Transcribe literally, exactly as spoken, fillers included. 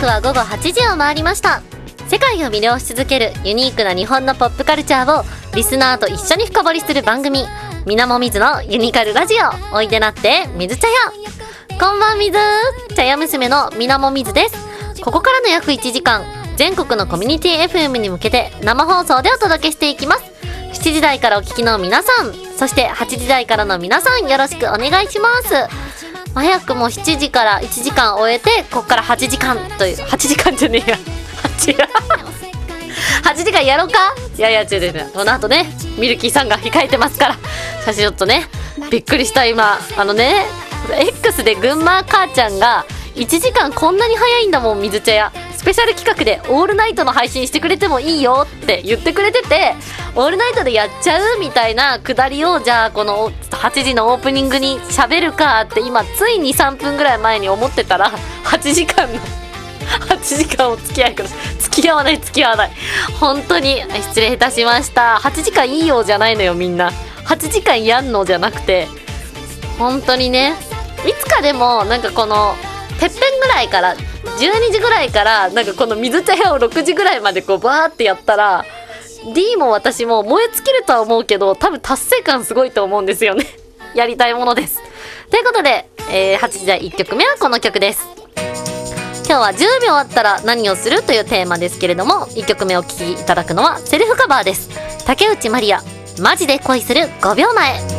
刻は午後はちじを回りました。世界を魅了し続けるユニークな日本のポップカルチャーをリスナーと一緒に深掘りする番組、みなもみずのユニカルラジオ。おいでなってみず茶屋。こんばんみず、茶屋娘のみなもみずです。ここからの約いちじかん、全国のコミュニティ エフエム に向けて生放送でお届けしていきます。しちじ台からお聞きの皆さん、そしてはちじ台からの皆さん、よろしくお願いします。早くもしちじからいちじかん終えて、ここからはちじかんという、はちじかんじゃねえやはちはちじかんやろうか。いやいや違う違う、この後ねミルキーさんが控えてますから。写真ちょっとねびっくりした。今あのね X で群馬母ちゃんがいちじかんこんなに早いんだもん水茶屋スペシャル企画でオールナイトの配信してくれてもいいよって言ってくれてて、オールナイトでやっちゃうみたいなくだりを、じゃあこのはちじのオープニングに喋るかって今ついにさんぷんぐらい前に思ってたら、はちじかんのはちじかんお付き合いください。付き合わない付き合わない本当に失礼いたしました。はちじかんいいよじゃないのよ、みんなはちじかんやんのじゃなくて、本当にね、いつかでもなんかこのてっぺんぐらいからじゅうにじぐらいからなんかこの水茶屋をろくじぐらいまでこうバーってやったら D も私も燃え尽きるとは思うけど、多分達成感すごいと思うんですよねやりたいものです。ということで、えー、はちじ台いっきょくめはこの曲です。今日はじゅうびょうあったら何をするというテーマですけれども、いっきょくめお聴きいただくのはセルフカバーです。竹内まりや、マジで恋するごびょうまえ。